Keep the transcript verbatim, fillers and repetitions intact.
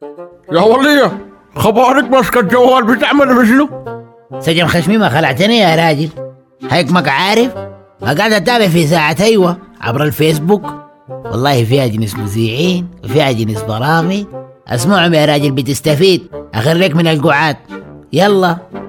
يا ولية، خبارك ماسكة الجوال بتعمل بشنو؟ سجن خشمي ما خلعتني يا راجل. هيك ماك عارف ما قاعد اتابع في ساعة ايوه عبر الفيسبوك. والله فيها جنس مذيعين وفيها جنس برامج، اسمعهم يا راجل بتستفيد. اخريك من القعاد. يلا